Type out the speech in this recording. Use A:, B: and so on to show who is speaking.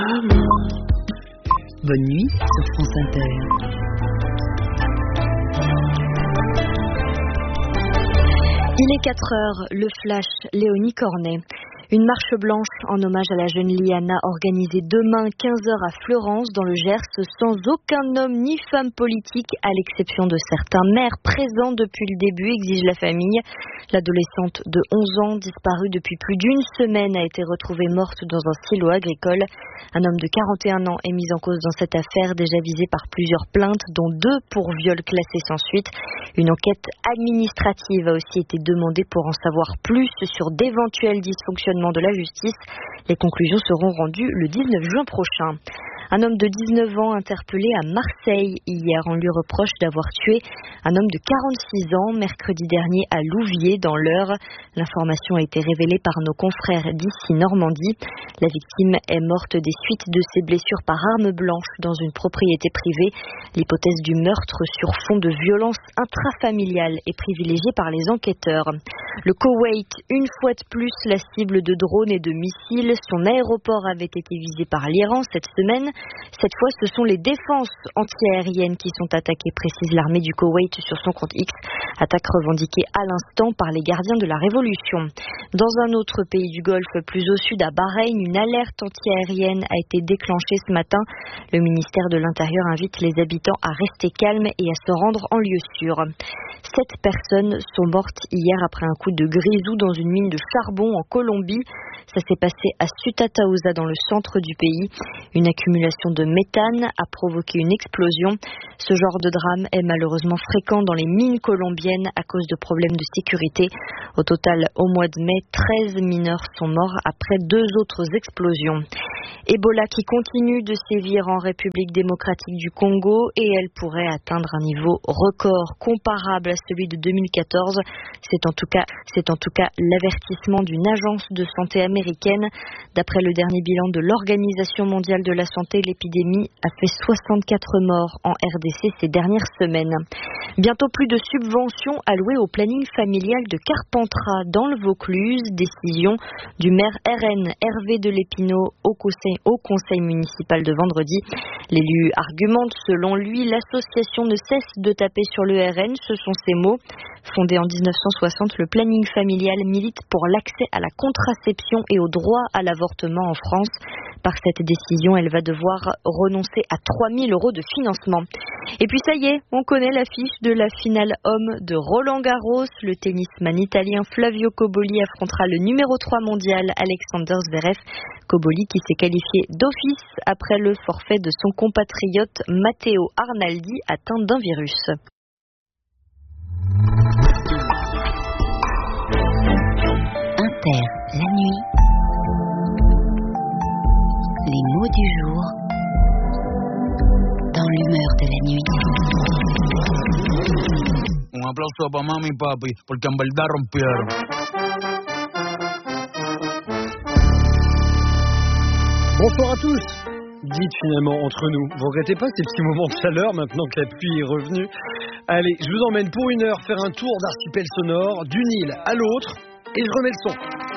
A: Bonne nuit sur France Inter.
B: Il est 4h, le flash, Léonie Cornet. Une marche blanche en hommage à la jeune Liana organisée demain 15h à Fleurance dans le Gers sans aucun homme ni femme politique à l'exception de certains maires présents depuis le début, exige la famille. L'adolescente de 11 ans disparue depuis plus d'une semaine a été retrouvée morte dans un silo agricole. Un homme de 41 ans est mis en cause dans cette affaire déjà visé par plusieurs plaintes dont 2 pour viol classé sans suite. Une enquête administrative a aussi été demandée pour en savoir plus sur d'éventuels dysfonctionnements de la justice. Les conclusions seront rendues le 19 juin prochain. Un homme de 19 ans interpellé à Marseille hier. On lui reproche d'avoir tué un homme de 46 ans mercredi dernier à Louviers dans l'Eure. L'information a été révélée par nos confrères d'ici Normandie. La victime est morte des suites de ses blessures par arme blanche dans une propriété privée. L'hypothèse du meurtre sur fond de violence intrafamiliale est privilégiée par les enquêteurs. Le Koweït, une fois de plus, la cible de drones et de missiles. Son aéroport avait été visé par l'Iran cette semaine. Cette fois, ce sont les défenses antiaériennes qui sont attaquées, précise l'armée du Koweït sur son compte X. Attaque revendiquée à l'instant par les gardiens de la Révolution. Dans un autre pays du Golfe, plus au sud, à Bahreïn, une alerte antiaérienne a été déclenchée ce matin. Le ministère de l'Intérieur invite les habitants à rester calmes et à se rendre en lieu sûr. 7 personnes sont mortes hier après un coup de grisou dans une mine de charbon en Colombie. Ça s'est passé à Sutatausa dans le centre du pays. Une accumulation de méthane a provoqué une explosion. Ce genre de drame est malheureusement fréquent dans les mines colombiennes à cause de problèmes de sécurité. Au total, au mois de mai, 13 mineurs sont morts après 2 autres explosions. Ebola qui continue de sévir en République démocratique du Congo et elle pourrait atteindre un niveau record comparable à celui de 2014. C'est en tout cas l'avertissement d'une agence de santé américaine. D'après le dernier bilan de l'Organisation mondiale de la santé, l'épidémie a fait 64 morts en RDC ces dernières semaines. Bientôt plus de subventions allouées au planning familial de Carpentras dans le Vaucluse. Décision du maire RN Hervé de Lépinot au conseil municipal de vendredi. L'élu argumente, selon lui, l'association ne cesse de taper sur le RN, ce sont ses mots. Fondé en 1960, le planning familial milite pour l'accès à la contraception et au droit à l'avortement en France. Par cette décision, elle va devoir renoncer à 3 000 € de financement. Et puis ça y est, on connaît l'affiche de la finale homme de Roland Garros. Le tennisman italien Flavio Cobolli affrontera le numéro 3 mondial Alexander Zverev. Cobolli qui s'est qualifié d'office après le forfait de son compatriote Matteo Arnaldi atteint d'un virus.
A: Inter, la nuit. Les mots du jour dans l'humeur de la nuit.
C: Un aplauso para mami y papi, porque en verdad rompieron.
D: Bonsoir à tous. Dites finalement entre nous, vous regrettez pas ces petits moments de chaleur maintenant que la pluie est revenue? Allez, je vous emmène pour 1 heure faire un tour d'archipel sonore d'une île à l'autre et je remets le son.